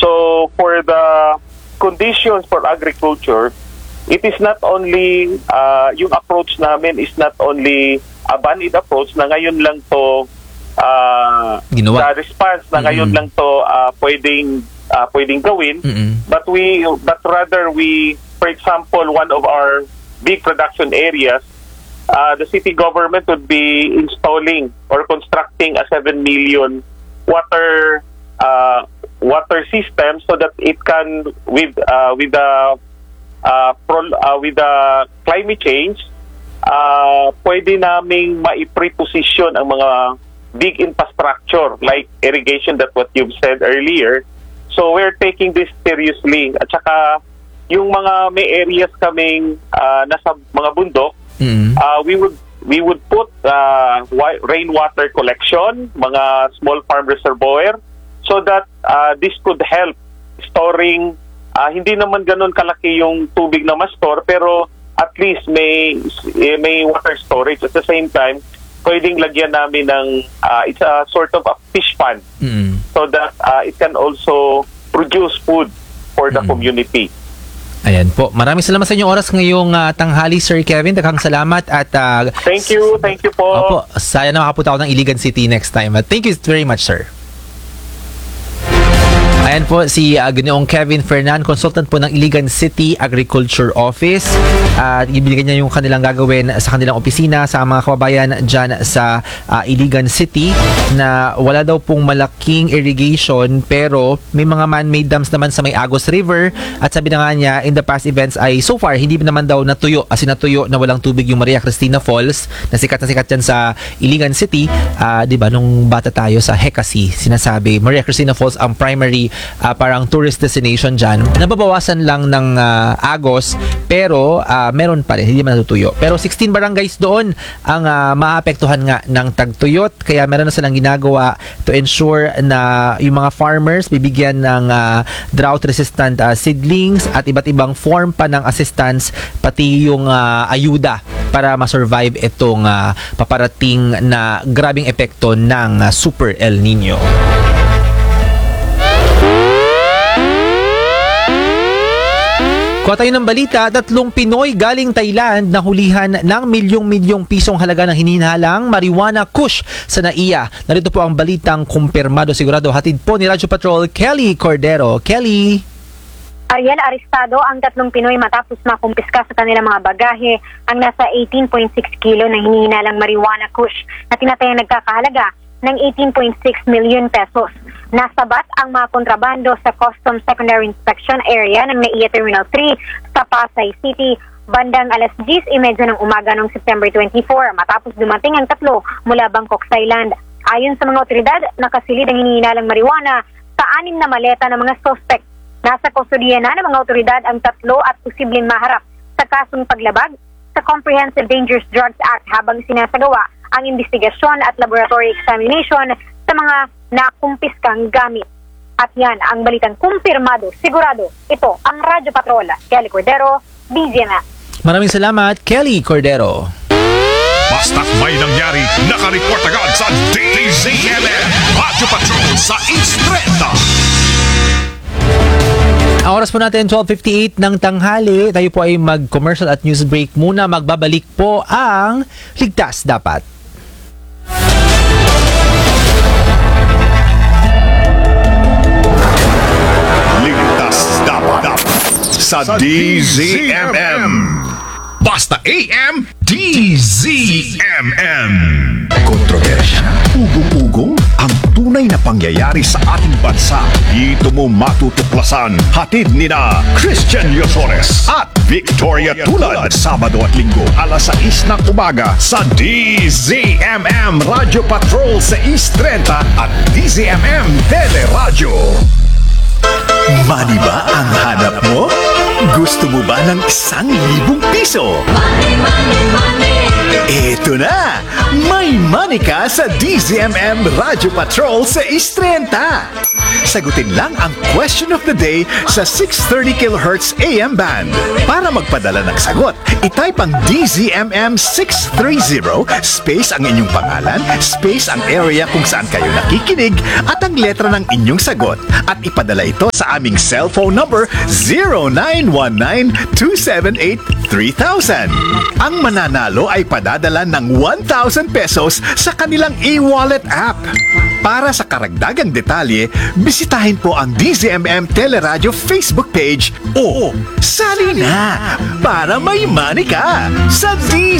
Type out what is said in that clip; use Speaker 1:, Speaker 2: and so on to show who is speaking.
Speaker 1: So for the conditions for agriculture, it is not only, yung approach namin is not only a banded approach na ngayon lang to
Speaker 2: Ginawa.
Speaker 1: sa response na ngayon lang to pwedeng gawin, but rather we, for example, one of our big production areas, the city government would be installing or constructing a 7 million water system so that it can with the climate change, pwede naming maipreposition ang mga big infrastructure like irrigation, that what you've said earlier. So we're taking this seriously. At saka yung mga may areas kaming nasa mga bundok, we would put rainwater collection, mga small farm reservoir, so that this could help storing. Hindi naman ganun kalaki yung tubig na ma-store, pero at least may water storage. At the same time, pwedeng lagyan namin ng it's a sort of a fish pond, so that it can also produce food for the community.
Speaker 2: Ayan po. Maraming salamat sa inyong oras ngayong tanghali, Sir Kevin. Daghang salamat at
Speaker 1: Thank you po.
Speaker 2: Opo, saya na makapunta ako ng Iligan City next time. Thank you very much, sir. Ayan po si Ginoong Kevin Fernan, consultant po ng Iligan City Agriculture Office. At ibigay niya yung kanilang gagawin sa kanilang opisina sa mga kababayan dyan sa Iligan City, na wala daw pong malaking irrigation pero may mga man-made dams naman sa may Agos River. At sabi na nga niya, in the past events ay so far hindi naman daw natuyo, as in natuyo na walang tubig yung Maria Cristina Falls na sikat dyan sa Iligan City. Diba nung bata tayo sa Hekasi, sinasabi Maria Cristina Falls ang primary parang tourist destination dyan. Nababawasan lang ng Agos, pero meron pa rin, hindi man natutuyo. Pero 16 barangays doon ang maapektuhan nga ng tagtuyot, kaya meron na silang ginagawa to ensure na yung mga farmers bibigyan ng drought resistant seedlings at iba't ibang form pa ng assistance, pati yung ayuda para ma-survive itong paparating na grabing epekto ng Super El Nino. Kuha tayo ng balita, 3 Pinoy galing Thailand na hulihan ng milyong-milyong pisong halaga ng hinihinalang marijuana kush sa NAIA. Narito po ang balitang kumpirmado sigurado. Hatid po ni Radyo Patrol Kelly Cordero. Kelly.
Speaker 3: Ariel, arestado ang 3 Pinoy matapos makumpiska sa kanilang mga bagahe ang nasa 18.6 kilo na hinihinalang marijuana kush na tinatayang nagkakahalaga ng 18.6 million pesos. Nasabat ang mga kontrabando sa Customs Secondary Inspection Area ng NAIA Terminal 3 sa Pasay City bandang alas 10:30 ng umaga noong September 24 matapos dumating ang 3 mula Bangkok, Thailand. Ayon sa mga otoridad, nakasilid ang hinihinalang marijuana sa 6 na maleta ng mga suspect. Nasa kustodiya na ng mga otoridad ang 3 at posibleng maharap sa kasong paglabag sa Comprehensive Dangerous Drugs Act habang sinasagawa ang investigasyon at laboratory examination sa mga nakumpiskang gamit. At yan ang balitang kumpirmado, sigurado. Ito ang Radyo Patrola. Kelly Cordero, BGMS.
Speaker 2: Maraming salamat, Kelly Cordero.
Speaker 4: Basta't may nangyari, nakareport agad sa DZMM Radyo Patrol sa Istreta.
Speaker 2: Ang oras po natin, 12:58 ng tanghali. Tayo po ay mag-commercial at news break muna. Magbabalik po ang Ligtas Dapat.
Speaker 4: Ligtas Dapat sa DZMM. Basta AM, DZMM. Kontrobersya, ugong-ugong, ang tunay na pangyayari sa ating bansa. Dito mo matutuklasan. Hatid ni na Christian Yosores at Victoria Tulad. Sabado at Linggo, alas 6 ng umaga sa DZMM Radio Patrol sa East 30 at DZMM Teleradyo. Money ba ang hanap mo? Gusto mo ba ng 1,000 piso?
Speaker 5: Money, money, money.
Speaker 4: Ito na! May money ka sa DZMM Radyo Patrol sa Istrenta! Sagutin lang ang question of the day sa 630 kHz AM band. Para magpadala ng sagot, itype ang DZMM 630, space ang inyong pangalan, space ang area kung saan kayo nakikinig, at ang letra ng inyong sagot. At ipadala ito sa aming cellphone number 0919-278-3000. Ang mananalo ay padadala ng 1,000 pesos sa kanilang e-wallet app. Para sa karagdagang detalye, bisitahin po ang DZMM Teleradio Facebook page o sali na para may money ka sa DZMM.